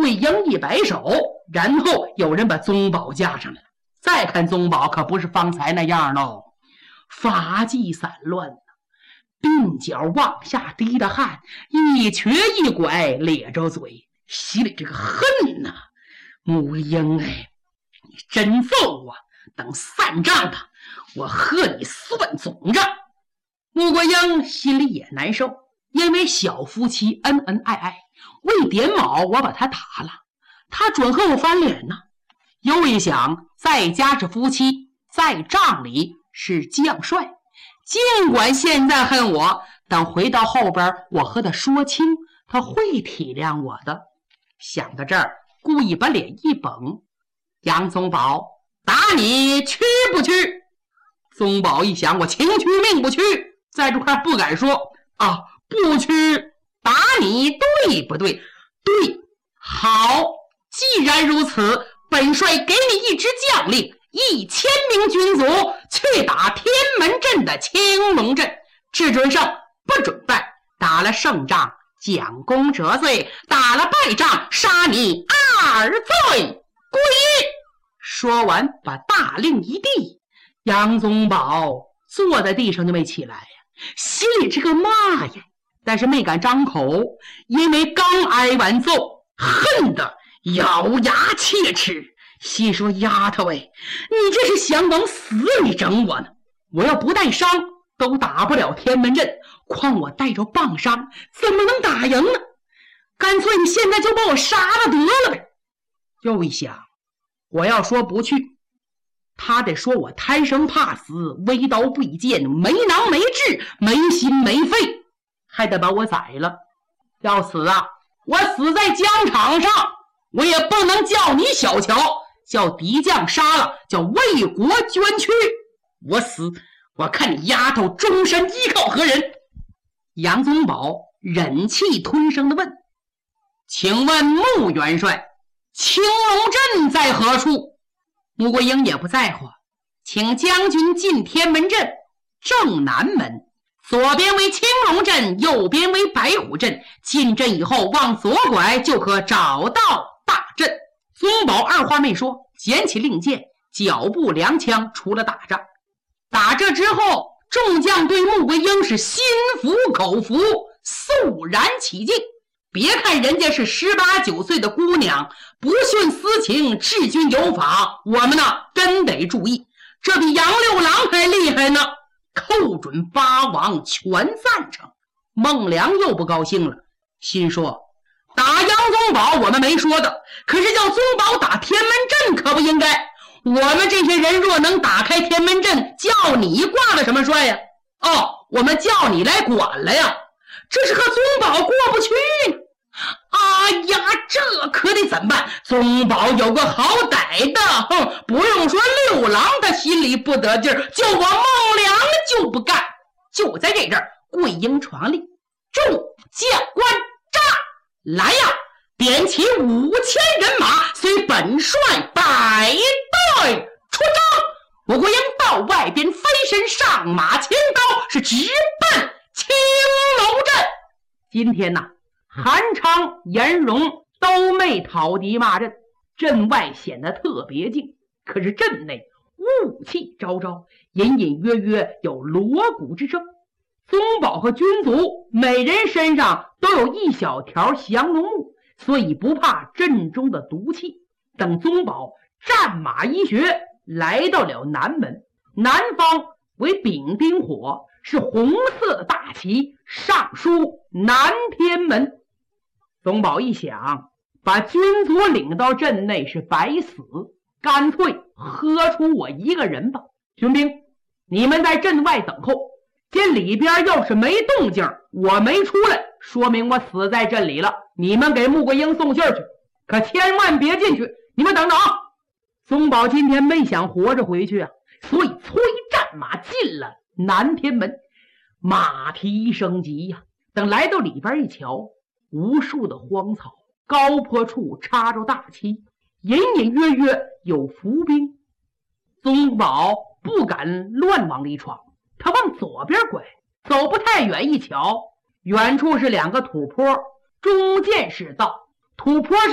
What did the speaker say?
桂英一摆手，然后有人把宗保架上来了。再看宗保可不是方才那样喽，发髻散乱，鬓角往下滴的汗，一瘸一拐，咧着嘴，心里这个恨呐！穆英哎，你真揍啊！等散账吧，我和你算总账。穆桂英心里也难受，因为小夫妻恩恩爱爱，为点卯我把他打了，他准和我翻脸呢。又一想，在家是夫妻，在帐里是将帅，尽管现在恨我，等回到后边我和他说清，他会体谅我的。想到这儿，故意把脸一绷，杨宗保，打你去不去？宗保一想，我情去命不去，在这块不敢说啊，不去，打你对不对？对，好，既然如此，本帅给你一支将令，1000名军卒去打天门镇的青龙镇，只准胜不准败，打了胜仗奖功折罪，打了败仗杀你2罪归。说完把大令一递，杨宗保坐在地上就没起来呀，心里这个骂呀，但是没敢张口，因为刚挨完揍，恨得咬牙切齿，心说丫头哎，你这是想往死里整我呢？我要不带伤都打不了天门阵，况我带着棒伤，怎么能打赢呢？干脆你现在就把我杀了得了呗。又一想，我要说不去，他得说我贪生怕死，微刀不一剑，没囊没智，没心没肺，还得把我宰了。要死啊，我死在疆场上，我也不能叫你小瞧，叫敌将杀了，叫为国捐躯。我死，我看你丫头终身依靠何人？杨宗保忍气吞声地问，请问穆元帅，青龙镇在何处？穆桂英也不在乎，请将军进天门镇正南门，左边为青龙镇，右边为白虎镇，进镇以后往左拐就可找到大阵。宗保二话没说，捡起令箭，脚步踉跄出了大帐。打这之后，众将对穆桂英是心服口服，肃然起敬。别看人家是18、19岁的姑娘，不徇私情，治军有法，我们呢真得注意，这比杨六郎还厉害呢。寇准8王全赞成。孟良又不高兴了，心说打杨宗保我们没说的，可是叫宗保打天门阵可不应该。我们这些人若能打开天门阵，叫你挂了什么帅呀？哦，我们叫你来管了呀，这是和宗保过不去呢。哎呀，这可得怎么办？宗保有个好歹的，不用说六郎他心里不得劲儿，就我孟良就不干。就在这阵儿，桂英传令，众将官炸来呀，点起5000人马，随本帅摆队出征。穆桂英到外边飞身上马牵刀，是直奔青龙镇。今天呢，韩昌、颜荣都没讨敌骂阵，阵外显得特别静，可是阵内雾气昭昭，隐隐约约有锣鼓之声。宗保和军卒每人身上都有一小条降龙木，所以不怕阵中的毒气。等宗保战马一学，来到了南门，南方为丙丁火，是红色的大旗，上书南天门。宗保一想，把军卒领到阵内是白死，干脆喝出我一个人吧。军兵，你们在阵外等候，见里边要是没动静，我没出来，说明我死在阵里了，你们给穆桂英送信去，可千万别进去，你们等着啊。宗保今天没想活着回去啊，所以催战马进了南天门。马蹄声急呀，等来到里边一瞧，无数的荒草，高坡处插着大旗，隐隐约约有伏兵。宗保不敢乱往里闯，他往左边拐，走不太远一瞧，远处是2个土坡，中间是道，土坡上